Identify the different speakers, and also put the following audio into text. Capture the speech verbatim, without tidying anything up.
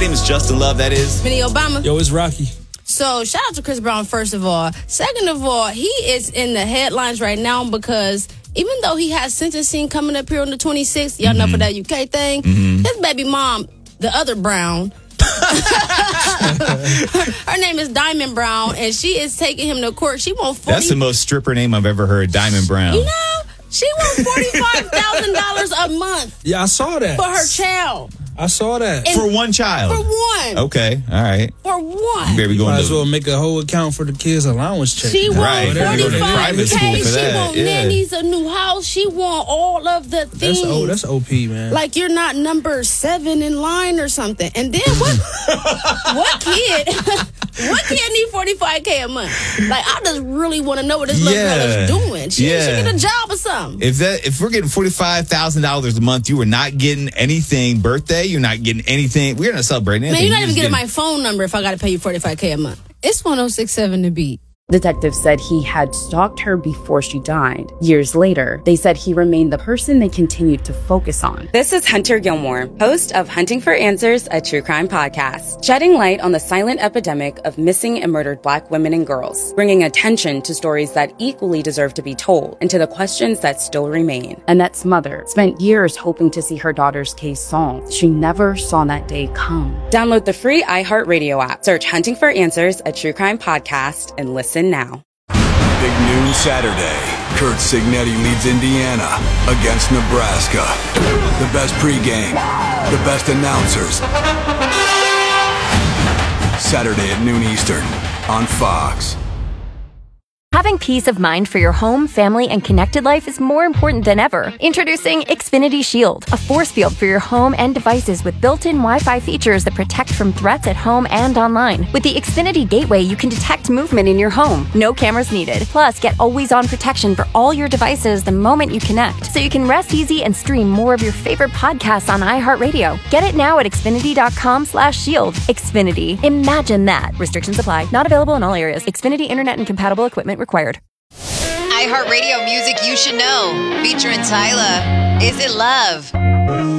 Speaker 1: name is Justin Love, that is.
Speaker 2: Vinny Obama.
Speaker 3: Yo, it's Rocky.
Speaker 2: So, shout out to Chris Brown, first of all. Second of all, he is in the headlines right now because even though he has sentencing coming up here on the twenty-sixth, y'all mm-hmm. know for that U K thing, mm-hmm. his baby mom, the other Brown, her name is Diamond Brown, and she is taking him to court. She wants forty.
Speaker 1: That's the most stripper name I've ever heard, Diamond Brown.
Speaker 2: You know, she wants forty-five thousand dollars a month.
Speaker 3: Yeah, I saw that.
Speaker 2: For her child.
Speaker 3: I saw that.
Speaker 1: And for one child?
Speaker 2: For one.
Speaker 1: Okay, all right.
Speaker 2: For one.
Speaker 1: Baby,
Speaker 3: you might as
Speaker 1: to...
Speaker 3: well make a whole account for the kids' allowance check.
Speaker 2: She want
Speaker 1: right.
Speaker 2: forty-five K. She
Speaker 1: that.
Speaker 2: want
Speaker 1: yeah.
Speaker 2: nannies, a new house. She want all of the things.
Speaker 3: That's, oh, that's O P, man.
Speaker 2: Like you're not number seven in line or something. And then what? what kid? What kid need forty-five K a month? Like, I just really want to know what this little
Speaker 1: yeah.
Speaker 2: girl is doing. She
Speaker 1: yeah.
Speaker 2: should get a job or something.
Speaker 1: If that, if we're getting forty-five thousand dollars a month, you are not getting anything birthday. You're not getting anything. We're not celebrating anything.
Speaker 2: Man, you're not
Speaker 1: you're
Speaker 2: even getting
Speaker 1: getting...
Speaker 2: my phone number if I got to pay you forty-five K a month. It's one oh six point seven The Beat.
Speaker 4: Detectives said he had stalked her before she died. Years later, they said he remained the person they continued to focus on. This is Hunter Gilmore, host of Hunting for Answers, a true crime podcast, shedding light on the silent epidemic of missing and murdered Black women and girls, bringing attention to stories that equally deserve to be told and to the questions that still remain. Annette's mother spent years hoping to see her daughter's case solved. She never saw that day come. Download the free iHeartRadio app, search Hunting for Answers, a true crime podcast, and listen now.
Speaker 5: Big noon Saturday. Kurt Signetti leads Indiana against Nebraska. The best pregame, the best announcers. Saturday at noon Eastern on Fox.
Speaker 6: Having peace of mind for your home, family, and connected life is more important than ever. Introducing Xfinity Shield, a force field for your home and devices with built-in Wi-Fi features that protect from threats at home and online. With the Xfinity Gateway, you can detect movement in your home. No cameras needed. Plus, get always-on protection for all your devices the moment you connect, so you can rest easy and stream more of your favorite podcasts on iHeartRadio. Get it now at Xfinity.com slash shield. Xfinity. Imagine that. Restrictions apply. Not available in all areas. Xfinity Internet and compatible equipment required.
Speaker 7: iHeartRadio music you should know. Featuring Tyla. Is It Love?